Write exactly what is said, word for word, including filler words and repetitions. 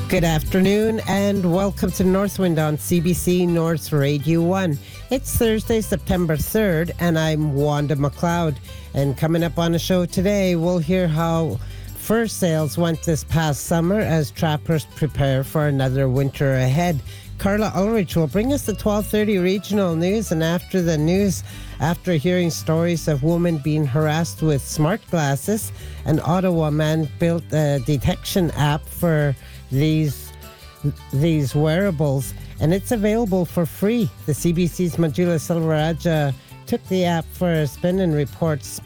Good afternoon and welcome to Northwind on C B C North Radio one. It's Thursday, September third, and I'm Wanda McLeod. And coming up on the show today, we'll hear how fur sales went this past summer as trappers prepare for another winter ahead. Carla Ulrich will bring us the twelve thirty regional news, and after the news, after hearing stories of women being harassed with smart glasses, an Ottawa man built a detection app for these these wearables, and it's available for free. The C B C's Manjula Silvaraja took the app for a spin and reports